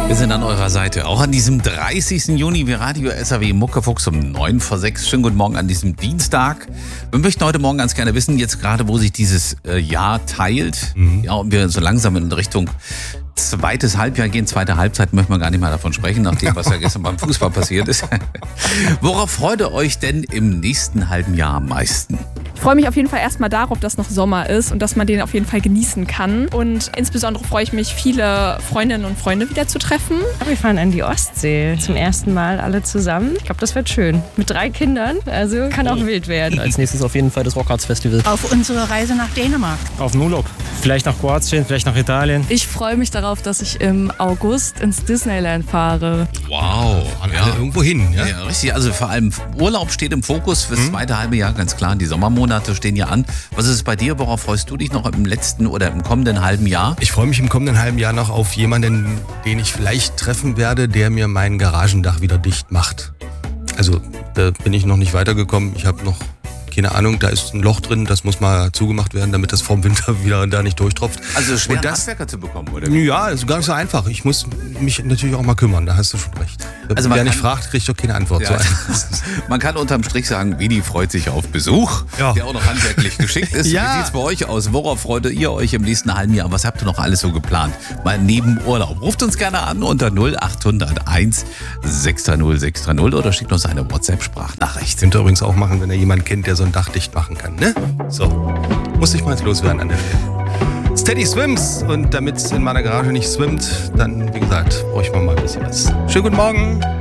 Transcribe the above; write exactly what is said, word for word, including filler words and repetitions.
Wir sind an eurer Seite, auch an diesem dreißigsten Juni, wie Radio S A W Muckefuchs um neun vor sechs. Schönen guten Morgen an diesem Dienstag. Wir möchten heute Morgen ganz gerne wissen, jetzt gerade, wo sich dieses äh, Jahr teilt, mhm. ja, und wir so langsam in Richtung zweites Halbjahr gehen, zweite Halbzeit, möchten wir gar nicht mal davon sprechen, nach dem, was ja gestern beim Fußball passiert ist. Worauf freut ihr euch denn im nächsten halben Jahr am meisten? Ich freue mich auf jeden Fall erstmal darauf, dass noch Sommer ist und dass man den auf jeden Fall genießen kann. Und insbesondere freue ich mich, viele Freundinnen und Freunde wieder zu treffen. Wir fahren an die Ostsee zum ersten Mal alle zusammen. Ich glaube, das wird schön. Mit drei Kindern, also kann auch wild werden. Als nächstes auf jeden Fall das Rockarts Festival. Auf unsere Reise nach Dänemark. Auf den Urlaub. Vielleicht nach Kroatien, vielleicht nach Italien. Ich freue mich darauf, dass ich im August ins Disneyland fahre. Wow. Ja. Irgendwo hin, ja? Ja, richtig. Also vor allem Urlaub steht im Fokus fürs mhm. zweite halbe Jahr, ganz klar. Die Sommermonate stehen ja an. Was ist es bei dir? Worauf freust du dich noch im letzten oder im kommenden halben Jahr? Ich freue mich im kommenden halben Jahr noch auf jemanden, den ich vielleicht treffen werde, der mir mein Garagendach wieder dicht macht. Also da bin ich noch nicht weitergekommen. Ich habe noch keine Ahnung, da ist ein Loch drin, das muss mal zugemacht werden, damit das vorm Winter wieder da nicht durchtropft. Also schwer, und das, Handwerker zu bekommen, oder? Ja, ist gar nicht so einfach. Ich muss mich natürlich auch mal kümmern, da hast du schon recht. Also wer nicht fragt, kriegt doch keine Antwort. Ja, so man kann unterm Strich sagen, Vidi freut sich auf Besuch, ja. der auch noch handwerklich geschickt ist. Ja. Wie sieht's bei euch aus? Worauf freut ihr euch im nächsten halben Jahr? Was habt ihr noch alles so geplant? Mal neben Urlaub. Ruft uns gerne an unter null acht null eins sechs drei null sechs drei null oder schickt uns eine WhatsApp-Sprachnachricht. Könnt ihr übrigens auch machen, wenn ihr jemanden kennt, der so ein Dach dicht machen kann. Ne? So, muss ich mal jetzt loswerden an der Stelle. Steady Swims, und damit es in meiner Garage nicht swimmt, dann, wie gesagt, brauche ich mal ein bisschen was. Schönen guten Morgen.